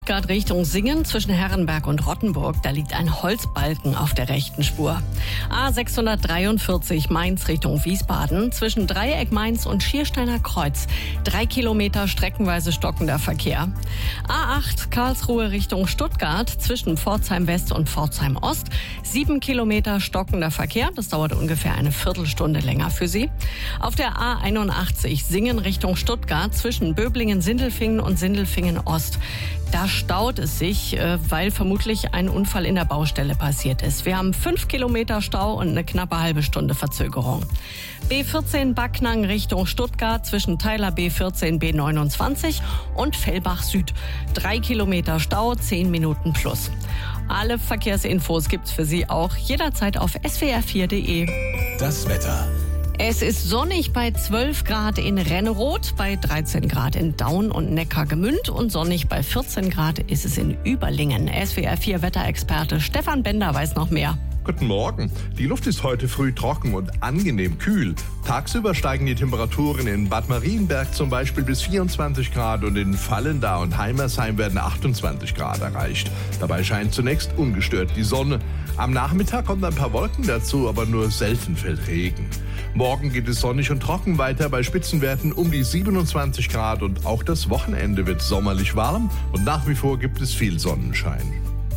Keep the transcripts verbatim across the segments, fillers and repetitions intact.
Gerade Richtung Singen zwischen Herrenberg und Rottenburg, da liegt ein Holzbalken auf der rechten Spur. A sechshundertdreiundvierzig Mainz Richtung Wiesbaden zwischen Dreieck Mainz und Schiersteiner Kreuz. Drei Kilometer streckenweise stockender Verkehr. A acht Karlsruhe Richtung Stuttgart zwischen Pforzheim West und Pforzheim Ost. Sieben Kilometer stockender Verkehr. Das dauert ungefähr eine Viertelstunde länger für Sie. Auf der A einundachtzig Singen Richtung Stuttgart zwischen Böblingen-Sindelfingen und Sindelfingen Ost. Da staut es sich, weil vermutlich ein Unfall in der Baustelle passiert ist. Wir haben fünf Kilometer Stau und eine knappe halbe Stunde Verzögerung. B vierzehn Backnang Richtung Stuttgart zwischen Teiler B vierzehn B neunundzwanzig und Fellbach Süd. Drei Kilometer Stau, zehn Minuten plus. Alle Verkehrsinfos gibt's für Sie auch jederzeit auf S W R vier Punkt de. Das Wetter. Es ist sonnig bei zwölf Grad in Renneroth, bei dreizehn Grad in Daun und Neckargemünd und sonnig bei vierzehn Grad ist es in Überlingen. S W R vier Wetterexperte Stefan Bender weiß noch mehr. Guten Morgen. Die Luft ist heute früh trocken und angenehm kühl. Tagsüber steigen die Temperaturen in Bad Marienberg zum Beispiel bis vierundzwanzig Grad und in Vallendar und Heimersheim werden achtundzwanzig Grad erreicht. Dabei scheint zunächst ungestört die Sonne. Am Nachmittag kommen ein paar Wolken dazu, aber nur selten fällt Regen. Morgen geht es sonnig und trocken weiter bei Spitzenwerten um die siebenundzwanzig Grad und auch das Wochenende wird sommerlich warm und nach wie vor gibt es viel Sonnenschein.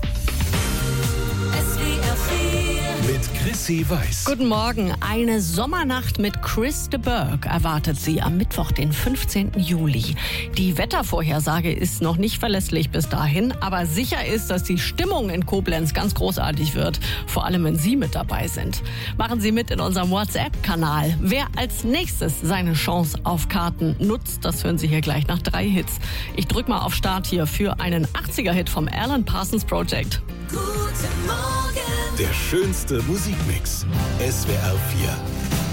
Mit Chrissy Weiß. Guten Morgen. Eine Sommernacht mit Chris de Burgh erwartet Sie am Mittwoch, den fünfzehnten Juli. Die Wettervorhersage ist noch nicht verlässlich bis dahin, aber sicher ist, dass die Stimmung in Koblenz ganz großartig wird, vor allem wenn Sie mit dabei sind. Machen Sie mit in unserem WhatsApp-Kanal. Wer als nächstes seine Chance auf Karten nutzt, das hören Sie hier gleich nach drei Hits. Ich drück mal auf Start hier für einen achtziger-Hit vom Alan Parsons Project. Guten Morgen. Der schönste Musikmix. S W R vier.